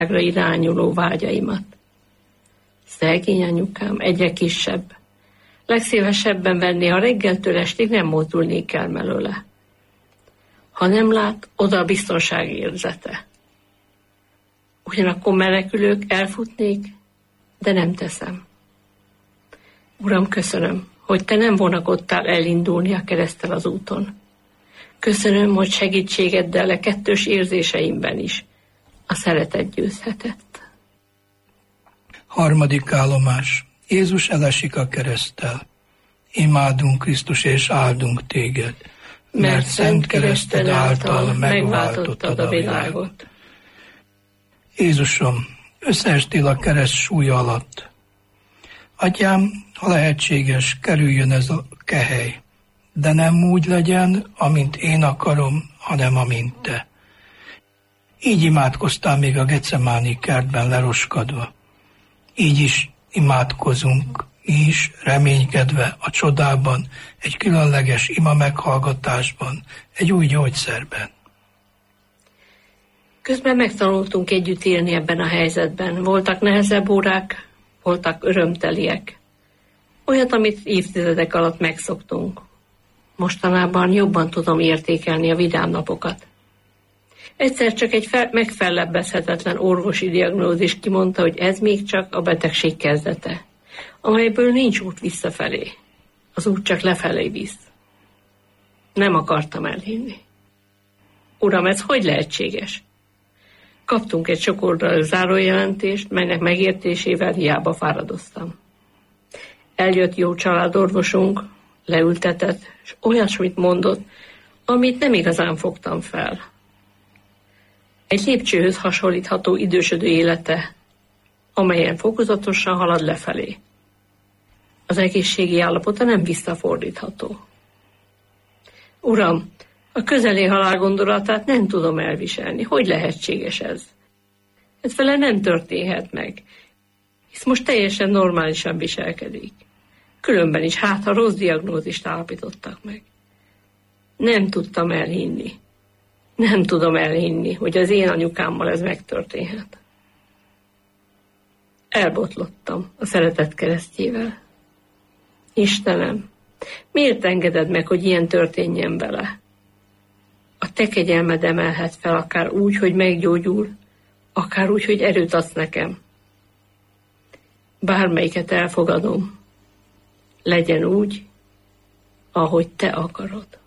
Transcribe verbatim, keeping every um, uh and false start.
irányuló vágyaimat. Szegény anyukám, egyre kisebb. Legszívesebben venné, ha reggeltől estig nem mozdulnék el mellőle. Ha nem lát, oda a biztonsági érzete. Ugyanakkor menekülők, elfutnék, de nem teszem. Uram, köszönöm, hogy te nem vonakodtál elindulni a kereszttel az úton. Köszönöm, hogy segítségeddel a kettős érzéseimben is a szeretet győzhetett. Harmadik állomás. Jézus elesik a kereszttel. Imádunk, Krisztus, és áldunk téged, mert, mert szent kereszted által megváltottad a világot. Jézusom, összeestél a kereszt súlya alatt. Atyám, ha lehetséges, kerüljön ez a kehely, de nem úgy legyen, amint én akarom, hanem amint te. Így imádkoztál még a Gecemáni kertben leroskadva. Így is imádkozunk, mi is reménykedve a csodában, egy különleges ima meghallgatásban, egy új gyógyszerben. Közben megtanultunk együtt élni ebben a helyzetben. Voltak nehezebb órák, voltak örömteliek. Olyat, amit évtizedek alatt megszoktunk. Mostanában jobban tudom értékelni a vidám napokat. Egyszer csak egy fel, megfellebbezhetetlen orvosi diagnózis kimondta, hogy ez még csak a betegség kezdete, amelyből nincs út visszafelé. Az út csak lefelé visz. Nem akartam elhinni. Uram, ez hogy lehetséges? Kaptunk egy sok oldalú zárójelentést, melynek megértésével hiába fáradoztam. Eljött jó családorvosunk, leültetett, és olyasmit mondott, amit nem igazán fogtam fel. Egy lépcsőhöz hasonlítható idősödő élete, amelyen fokozatosan halad lefelé. Az egészségi állapota nem visszafordítható. Uram, a közeli halál gondolatát nem tudom elviselni. Hogy lehetséges ez? Ez vele nem történhet meg, hisz most teljesen normálisan viselkedik. Különben is, hát ha rossz diagnózist állapítottak meg. Nem tudtam elhinni. Nem tudom elhinni, hogy az én anyukámmal ez megtörténhet. Elbotlottam a szeretet keresztjével. Istenem, miért engeded meg, hogy ilyen történjen vele? A te kegyelmed emelhet fel akár úgy, hogy meggyógyul, akár úgy, hogy erőt adsz nekem. Bármelyiket elfogadom, legyen úgy, ahogy te akarod.